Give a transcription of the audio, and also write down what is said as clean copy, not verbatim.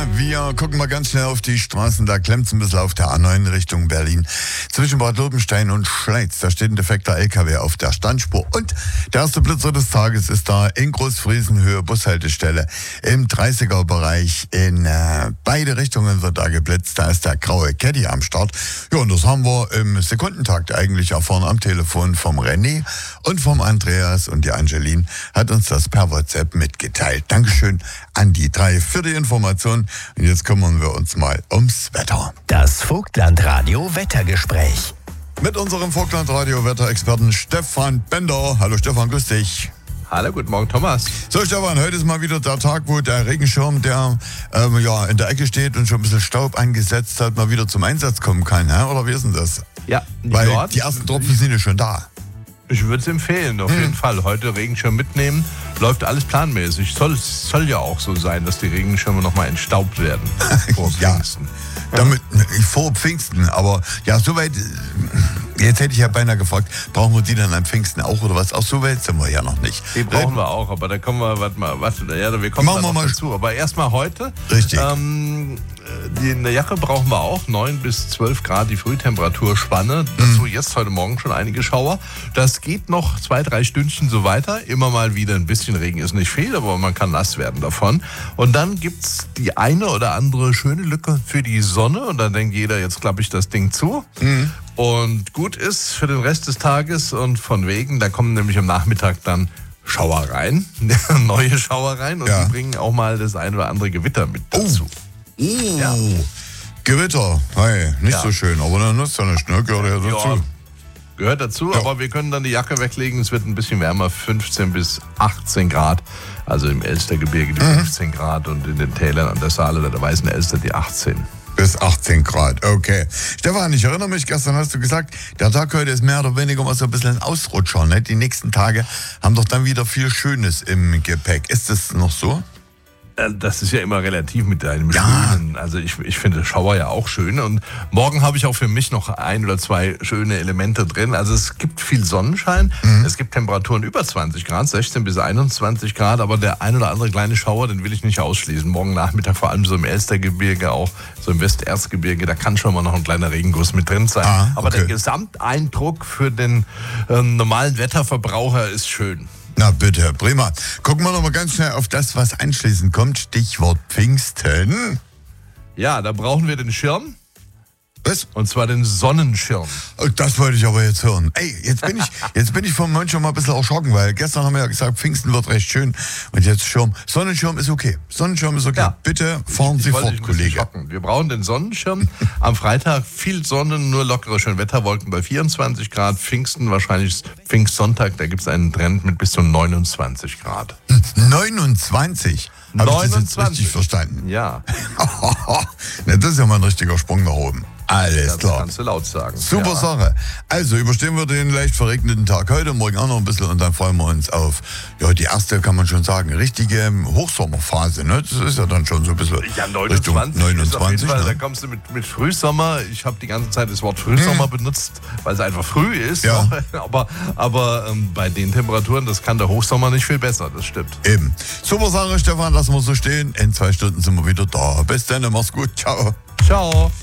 Wir gucken mal ganz schnell auf die Straßen. Da klemmt es ein bisschen auf der A9 Richtung Berlin. Zwischen Bad Lobenstein und Schleiz. Da steht ein defekter LKW auf der Standspur. Und der erste Blitzer des Tages ist da in Großfriesenhöhe Bushaltestelle im 30er-Bereich. In beide Richtungen wird da geblitzt. Da ist der graue Caddy am Start. Ja, und das haben wir im Sekundentakt eigentlich erfahren am Telefon vom René und vom Andreas. Und die Angeline hat uns das per WhatsApp mitgeteilt. Dankeschön an die drei für die Information. Und jetzt kümmern wir uns mal ums Wetter. Das Vogtlandradio Wettergespräch. Mit unserem Vogtlandradio Wetterexperten Stefan Bender. Hallo Stefan, grüß dich. Hallo, guten Morgen, Thomas. So Stefan, heute ist mal wieder der Tag, wo der Regenschirm, der in der Ecke steht und schon ein bisschen Staub angesetzt hat, mal wieder zum Einsatz kommen kann. Oder wie ist denn das? Ja, weil die ersten Tropfen sind ja schon da. Ich würde es empfehlen, auf jeden Fall. Heute Regenschirm mitnehmen, läuft alles planmäßig. Soll ja auch so sein, dass die Regenschirme nochmal entstaubt werden vor Pfingsten. Vor Pfingsten, aber ja, soweit, jetzt hätte ich ja beinahe gefragt, brauchen wir die dann an Pfingsten auch oder was? Auch so weit sind wir ja noch nicht. Die brauchen wir auch, aber da kommen wir, wir kommen noch dazu. Aber erstmal heute. Richtig. In der Jacke brauchen wir auch 9 bis 12 Grad die Frühtemperatursspanne. Dazu jetzt heute Morgen schon einige Schauer. Das geht noch 2-3 Stündchen so weiter. Immer mal wieder ein bisschen Regen ist nicht viel, aber man kann nass werden davon. Und dann gibt's die eine oder andere schöne Lücke für die Sonne. Und dann denkt jeder, jetzt klappe ich das Ding zu. Und gut ist für den Rest des Tages und von wegen, da kommen nämlich am Nachmittag dann Schauer rein, neue Schauer rein. Und die bringen auch mal das eine oder andere Gewitter mit dazu. Ja. Gewitter, nicht so schön, aber dann nutzt ja nicht, ne? Gehört ja dazu. Gehört dazu, aber wir können dann die Jacke weglegen. Es wird ein bisschen wärmer, 15 bis 18 Grad. Also im Elstergebirge die 15 Grad und in den Tälern an der Saale der Weißen Elster die 18. Bis 18 Grad, okay. Stefan, ich erinnere mich, gestern hast du gesagt, der Tag heute ist mehr oder weniger mal so ein bisschen ein Ausrutscher. Ne? Die nächsten Tage haben doch dann wieder viel Schönes im Gepäck. Ist das noch so? Das ist ja immer relativ mit einem Schönen. Also ich finde Schauer ja auch schön. Und morgen habe ich auch für mich noch 1 oder 2 schöne Elemente drin. Also es gibt viel Sonnenschein. Es gibt Temperaturen über 20 Grad, 16 bis 21 Grad. Aber der ein oder andere kleine Schauer, den will ich nicht ausschließen. Morgen Nachmittag vor allem so im Elstergebirge, auch so im Westerzgebirge, da kann schon mal noch ein kleiner Regenguss mit drin sein. Aber der Gesamteindruck für den normalen Wetterverbraucher ist schön. Na bitte, prima. Gucken wir noch mal ganz schnell auf das, was anschließend kommt. Stichwort Pfingsten. Ja, da brauchen wir den Schirm. Was? Und zwar den Sonnenschirm. Das wollte ich aber jetzt hören. Ey, jetzt bin ich vom Moment schon mal ein bisschen erschrocken, weil gestern haben wir ja gesagt, Pfingsten wird recht schön. Und jetzt Schirm. Sonnenschirm ist okay. Sonnenschirm ist okay. Ja. Bitte fahren Sie fort, Kollege. Wir brauchen den Sonnenschirm. Am Freitag viel Sonne, nur lockere schöne Wetterwolken bei 24 Grad. Pfingsten, wahrscheinlich Pfingstsonntag, da gibt es einen Trend mit bis zu 29 Grad. 29? Habe ich das jetzt richtig verstanden? Ja. Na, das ist ja mal ein richtiger Sprung nach oben. Alles klar. Das kannst du laut sagen. Super Sache. Also überstehen wir den leicht verregneten Tag heute, morgen auch noch ein bisschen und dann freuen wir uns auf, die erste, kann man schon sagen, richtige Hochsommerphase. Ne? Das ist ja dann schon so ein bisschen Richtung 29. Ne? Da kommst du mit Frühsommer. Ich habe die ganze Zeit das Wort Frühsommer benutzt, weil es einfach früh ist. Ja. Aber bei den Temperaturen, das kann der Hochsommer nicht viel besser, das stimmt. Eben. Super Sache, Stefan, lassen wir so stehen. In 2 Stunden sind wir wieder da. Bis dann, mach's gut. Ciao. Ciao.